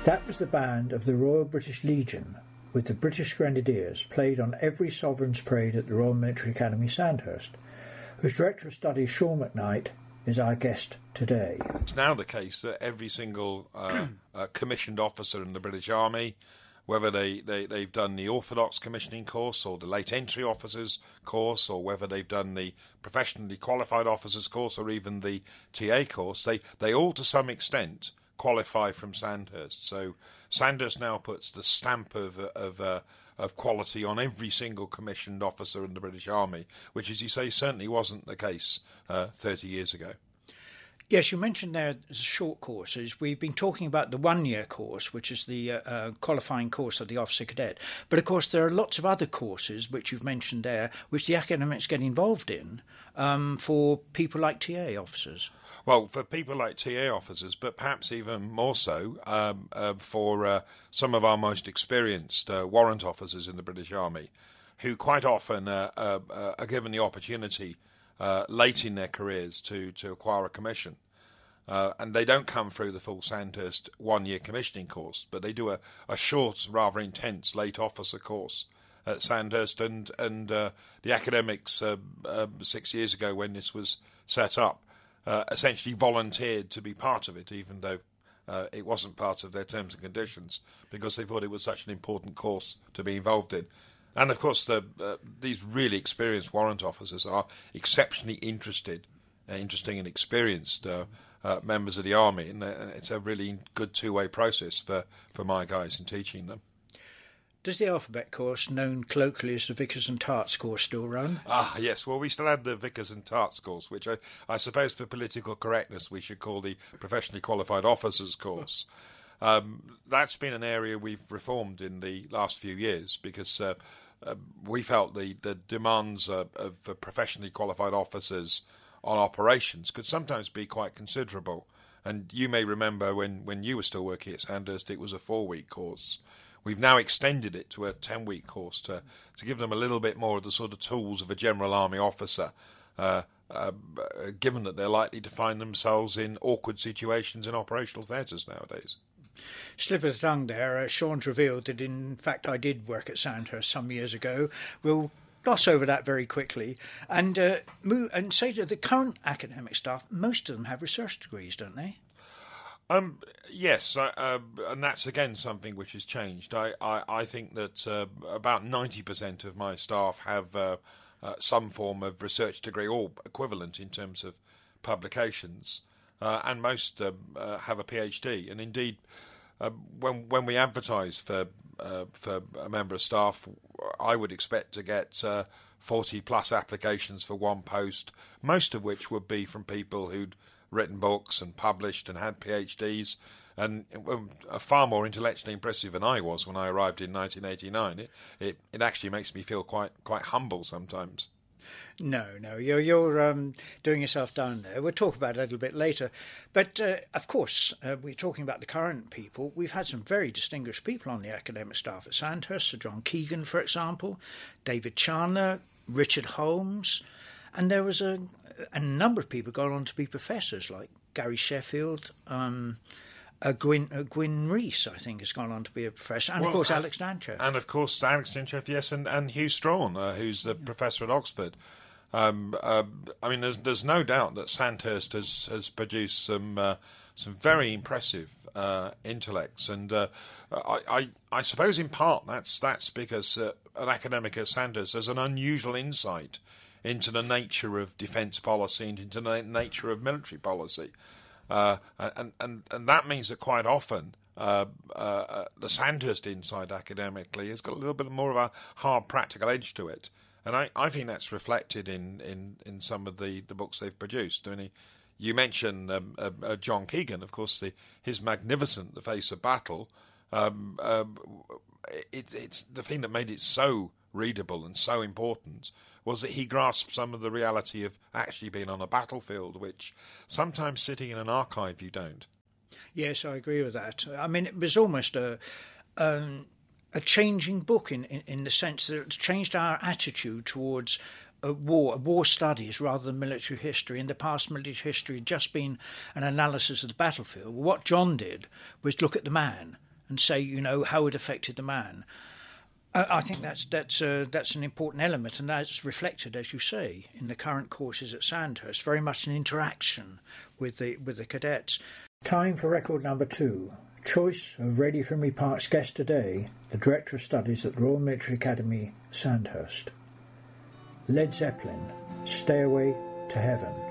That was the band of the Royal British Legion, with the British Grenadiers, played on every Sovereign's Parade at the Royal Military Academy, Sandhurst, whose Director of Studies, Sean McKnight, is our guest today. It's now the case that every single commissioned officer in the British Army, whether they've done the Orthodox commissioning course or the late entry officers course, or whether they've done the professionally qualified officers course or even the TA course, they all to some extent qualify from Sandhurst. So Sandhurst now puts the stamp of quality on every single commissioned officer in the British Army, which, as you say, certainly wasn't the case 30 years ago. Yes, you mentioned there as short courses. We've been talking about the one-year course, which is the qualifying course of the officer cadet. But, of course, there are lots of other courses, which you've mentioned there, which the academics get involved in for people like TA officers. Well, for people like TA officers, but perhaps even more so for some of our most experienced warrant officers in the British Army, who quite often are given the opportunity late in their careers to acquire a commission. And they don't come through the full Sandhurst one-year commissioning course, but they do a short, rather intense late officer course at Sandhurst. And the academics 6 years ago, when this was set up, essentially volunteered to be part of it, even though it wasn't part of their terms and conditions, because they thought it was such an important course to be involved in. And, of course, these really experienced warrant officers are exceptionally interesting and experienced members of the Army, and it's a really good two-way process for my guys in teaching them. Does the alphabet course, known colloquially as the Vickers and Tarts course, still run? Yes. Well, we still had the Vickers and Tarts course, which I suppose for political correctness we should call the Professionally Qualified Officers course. That's been an area we've reformed in the last few years because we felt the demands of professionally qualified officers on operations could sometimes be quite considerable. And you may remember when you were still working at Sandhurst, it was a 4-week course. We've now extended it to a 10-week course to give them a little bit more of the sort of tools of a General Army officer, given that they're likely to find themselves in awkward situations in operational theatres nowadays. Slip of the tongue there, Sean's revealed that in fact I did work at Sandhurst some years ago. We'll gloss over that very quickly and say to the current academic staff, most of them have research degrees, don't they? Yes, and that's again something which has changed. I think that about 90% of my staff have some form of research degree or equivalent in terms of publications, and most have a PhD. And indeed, when we advertise for a member of staff, I would expect to get 40 plus applications for one post, most of which would be from people who'd written books and published and had PhDs, and are far more intellectually impressive than I was when I arrived in 1989. It actually makes me feel quite humble sometimes. No, you're doing yourself down there. We'll talk about it a little bit later. But, of course, we're talking about the current people. We've had some very distinguished people on the academic staff at Sandhurst, Sir John Keegan, for example, David Chandler, Richard Holmes, and there was a number of people gone on to be professors, like Gary Sheffield, Gwyn Rees, I think, has gone on to be a professor, and, of course, Alex Dancher. And, of course, Alex Dancher, yes, and Hugh Strawn, who's the professor at Oxford. I mean, there's no doubt that Sandhurst has produced some very impressive intellects, and I suppose in part that's because an academic at Sandhurst has an unusual insight into the nature of defence policy and into the nature of military policy. And that means that quite often the Sandhurst insight academically has got a little bit more of a hard practical edge to it. And I think that's reflected in some of the books they've produced. I mean, you mentioned John Keegan, of course, his magnificent The Face of Battle. It's the thing that made it so readable and so important was that he grasped some of the reality of actually being on a battlefield, which sometimes sitting in an archive you don't. Yes, I agree with that. I mean, it was almost a changing book in the sense that it's changed our attitude towards war studies rather than military history. In the past, military history had just been an analysis of the battlefield. What John did was look at the man and say, how it affected the man. I think that's an important element, and that's reflected, as you say, in the current courses at Sandhurst. Very much an interaction with the cadets. Time for record number 2. Choice of Radio Frimley Park's guest today, the Director of Studies at the Royal Military Academy, Sandhurst. Led Zeppelin, Stairway to Heaven.